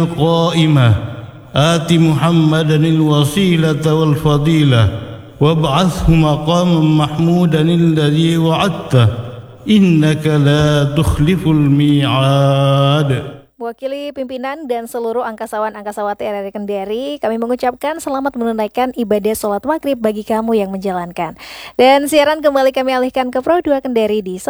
قائمة آت محمدا الوسيلة والفضيلة وابعثه مقاما محمودا الذي وعدته إنك لا تخلف الميعاد. Mewakili pimpinan dan seluruh angkasawan-angkasawati RRI Kendari, kami mengucapkan selamat menunaikan ibadah sholat maghrib bagi kamu yang menjalankan. Dan siaran kembali kami alihkan ke Pro 2 Kendari di